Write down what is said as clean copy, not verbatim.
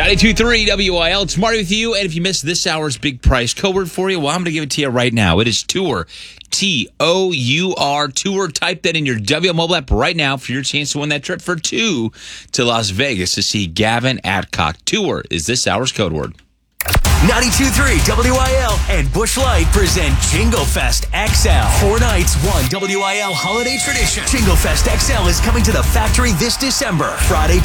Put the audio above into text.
92.3 WIL. It's Marty with you. And if you missed this hour's big price code word for you, well, I'm going to give it to you right now. It is TOUR. TOUR. TOUR. Type that in your WIL mobile app right now for your chance to win that trip for two to Las Vegas to see Gavin Adcock. TOUR is this hour's code word. 92.3 WIL and Busch Light present Jingle Fest XL. 4 nights, one WIL holiday tradition. Jingle Fest XL is coming to the factory this December. Friday,